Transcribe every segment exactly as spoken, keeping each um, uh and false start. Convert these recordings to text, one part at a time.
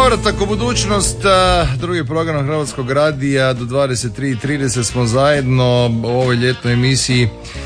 Povratak u budućnost, drugi program Hrvatskog radija, do dvadeset tri i trideset smo zajedno u ovoj ljetnoj emisiji.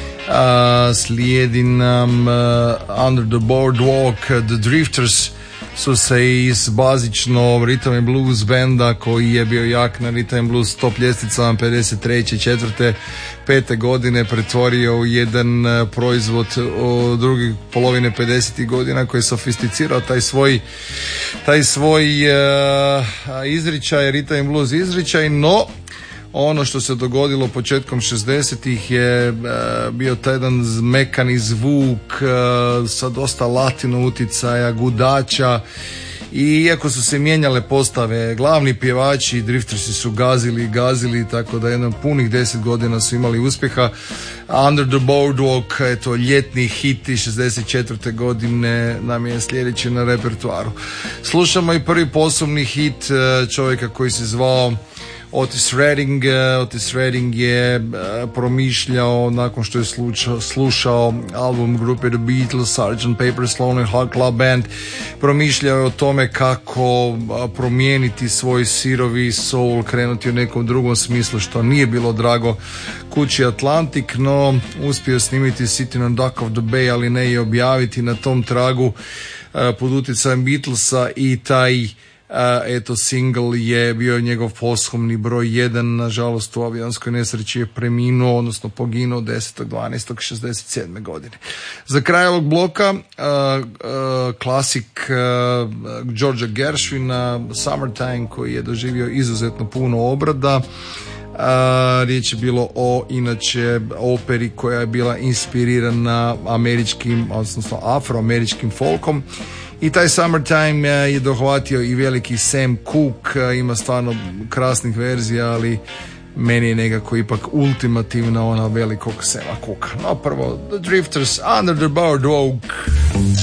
A, slijedi nam uh, Under the Boardwalk, The Drifters su se iz bazično Rhythm and Blues benda koji je bio jak na Rhythm and Blues top ljestvicama pedeset treće, četvrte, pete godine pretvorio u jedan uh, proizvod u drugi polovine pedesetih godina koji je sofisticirao taj svoj taj svoj uh, izričaj, Rhythm and Blues izričaj, no ono što se dogodilo početkom šezdesetih je uh, bio taj jedan mekani zvuk uh, sa dosta latino uticaja, gudača, i iako su se mijenjale postave, glavni pjevači Driftersi su gazili i gazili, tako da jedno punih deset godina su imali uspjeha. Under the Boardwalk, eto, ljetni hiti šezdeset četvrte godine nam je sljedeći na repertuaru. Slušamo i prvi posebni hit uh, čovjeka koji se zvao Otis Redding. Otis Redding je uh, promišljao nakon što je slučao, slušao album grupe The Beatles, sergeant Pepper's Lonely Hearts Club Band. Promišljao je o tome kako uh, promijeniti svoj sirovi soul, krenuti u nekom drugom smislu, što nije bilo drago kući Atlantic, no uspio snimiti Sitting on Dock of the Bay, ali ne i objaviti na tom tragu uh, pod utjecajem Beatlesa, i taj Uh, eto, single je bio njegov posthumni broj jedan. Nažalost, u avionskoj nesreći je preminuo, odnosno poginuo desetog dvanaestog šezdeset sedme godine. Za kraj ovog bloka uh, uh, klasik uh, Georgea Gershwina, Summertime, koji je doživio izuzetno puno obrada. Uh, riječ je bilo o, inače, operi koja je bila inspirirana američkim, odnosno afroameričkim folkom. I taj Summertime je dohvatio i veliki Sam Cooke, ima stvarno krasnih verzija, ali meni je nekako ipak ultimativna ona velikog Sama Cooka. No, prvo The Drifters, Under the Boardwalk.